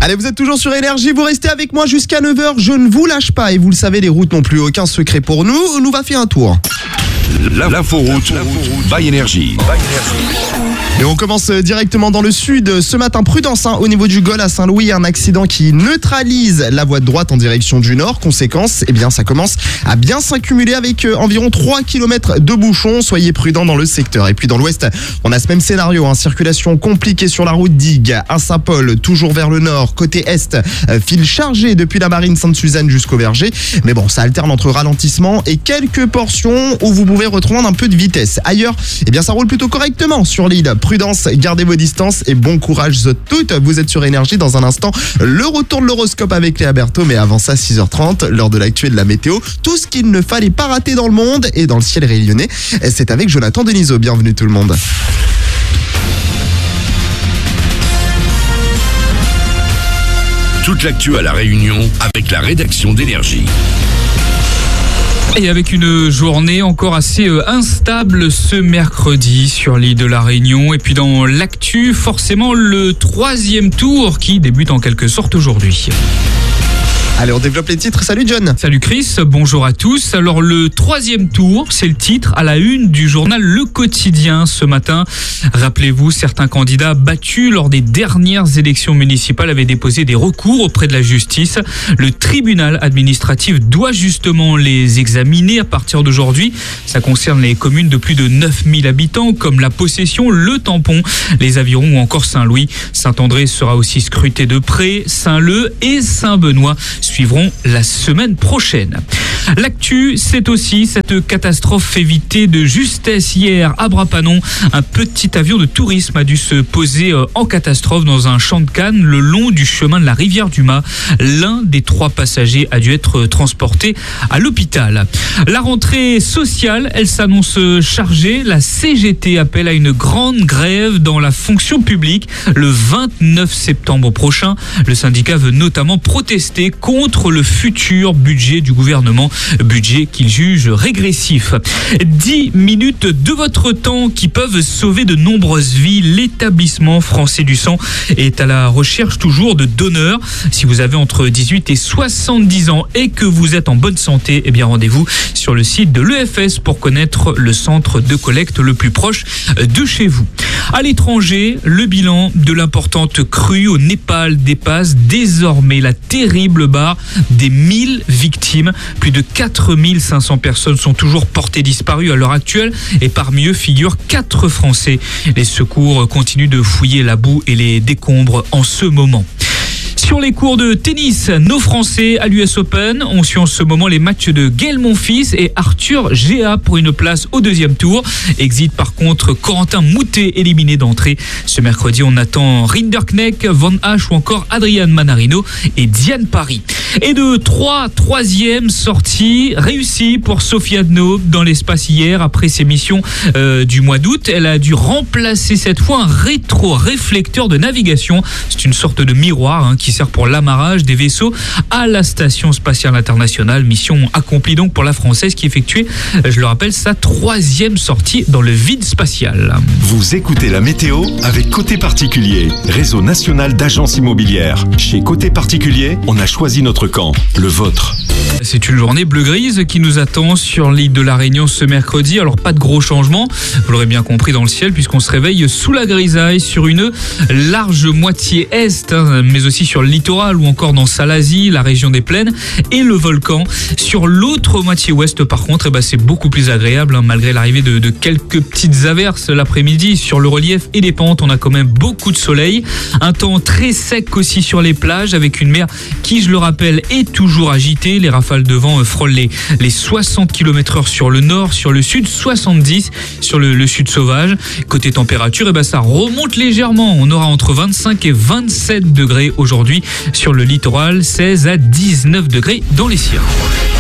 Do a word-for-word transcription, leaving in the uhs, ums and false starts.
Allez, vous êtes toujours sur Énergie, vous restez avec moi jusqu'à neuf heures, je ne vous lâche pas et vous le savez, les routes n'ont plus aucun secret pour nous, on nous va faire un tour. L'inforoute by Énergie. Et on commence directement dans le sud. Ce matin, prudence hein, au niveau du Gol à Saint-Louis, un accident qui neutralise la voie de droite en direction du nord. Conséquence, eh bien, ça commence à bien s'accumuler avec euh, environ trois kilomètres de bouchons. Soyez prudents dans le secteur. Et puis dans l'ouest, on a ce même scénario. Hein, circulation compliquée sur la route d'Igues à Saint-Paul, toujours vers le nord. Côté est, euh, file chargé depuis la marine Sainte-Suzanne jusqu'au Verger. Mais bon, ça alterne entre ralentissement et quelques portions où vous pouvez retrouver un peu de vitesse. Ailleurs, eh bien, ça roule plutôt correctement sur l'île. Prudence, gardez vos distances et bon courage toutes. Vous êtes sur Énergie dans un instant. Le retour de l'horoscope avec Léa Berthaud, mais avant ça, six heures trente, l'heure de l'actu et de la météo. Tout ce qu'il ne fallait pas rater dans le monde et dans le ciel réunionnais, c'est avec Jonathan Denisot. Bienvenue tout le monde. Toute l'actu à La Réunion avec la rédaction d'Énergie. Et avec une journée encore assez instable ce mercredi sur l'île de la Réunion. Et puis dans l'actu, forcément le troisième tour qui débute en quelque sorte aujourd'hui. Allez, on développe les titres. Salut John. Salut Chris, bonjour à tous. Alors le troisième tour, c'est le titre à la une du journal Le Quotidien ce matin. Rappelez-vous, certains candidats battus lors des dernières élections municipales avaient déposé des recours auprès de la justice. Le tribunal administratif doit justement les examiner à partir d'aujourd'hui. Ça concerne les communes de plus de neuf mille habitants comme La Possession, Le Tampon, les Avirons ou encore Saint-Louis. Saint-André sera aussi scruté de près. Saint-Leu et Saint-Benoît suivront la semaine prochaine. L'actu, c'est aussi cette catastrophe évitée de justesse hier à Brapanon. Un petit avion de tourisme a dû se poser en catastrophe dans un champ de canne le long du chemin de la rivière du Mât. L'un des trois passagers a dû être transporté à l'hôpital. La rentrée sociale, elle s'annonce chargée. La C G T appelle à une grande grève dans la fonction publique le vingt-neuf septembre prochain. Le syndicat veut notamment protester contre le futur budget du gouvernement, budget qu'il juge régressif. dix minutes de votre temps qui peuvent sauver de nombreuses vies. L'établissement français du sang est à la recherche toujours de donneurs. Si vous avez entre dix-huit et soixante-dix ans et que vous êtes en bonne santé, eh bien rendez-vous sur le site de l'E F S pour connaître le centre de collecte le plus proche de chez vous. À l'étranger, le bilan de l'importante crue au Népal dépasse désormais la terrible barre des mille victimes. Plus de quatre mille cinq cents personnes sont toujours portées disparues à l'heure actuelle et parmi eux figurent quatre Français. Les secours continuent de fouiller la boue et les décombres en ce moment. Sur les cours de tennis, nos Français à l'U S Open ont su en ce moment les matchs de Gaël Monfils et Arthur Géa pour une place au deuxième tour. Exit par contre Corentin Moutet éliminé d'entrée. Ce mercredi, on attend Rinderknecht, Van Hache ou encore Adrian Manarino et Diane Paris. Et de trois troisièmes sorties réussies pour Sophie Adno dans l'espace hier après ses missions euh, du mois d'août. Elle a dû remplacer cette fois un rétro-réflecteur de navigation. C'est une sorte de miroir hein, qui sert pour l'amarrage des vaisseaux à la Station Spatiale Internationale. Mission accomplie donc pour la Française qui effectuait, je le rappelle, sa troisième sortie dans le vide spatial. Vous écoutez la météo avec Côté Particulier, réseau national d'agences immobilières. Chez Côté Particulier, on a choisi notre camp, le vôtre. C'est une journée bleu-grise qui nous attend sur l'île de la Réunion ce mercredi. Alors pas de gros changements, vous l'aurez bien compris dans le ciel, puisqu'on se réveille sous la grisaille sur une large moitié est, hein, mais aussi sur le littoral ou encore dans Salazie, la région des plaines et le volcan. Sur l'autre moitié ouest par contre, eh ben, c'est beaucoup plus agréable hein, malgré l'arrivée de, de quelques petites averses l'après-midi. Sur le relief et les pentes, on a quand même beaucoup de soleil. Un temps très sec aussi sur les plages avec une mer qui, je le rappelle, est toujours agitée. Les rafales de vent frôlent les, les soixante kilomètres heure sur le nord, sur le sud, soixante-dix sur le, le sud sauvage. Côté température, eh ben, ça remonte légèrement. On aura entre vingt-cinq et vingt-sept degrés aujourd'hui sur le littoral, seize à dix-neuf degrés dans les Sierras.